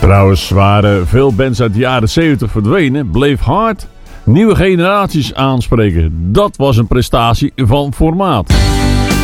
Trouwens waren veel bands uit de jaren 70 verdwenen, bleef Hard nieuwe generaties aanspreken. Dat was een prestatie van formaat.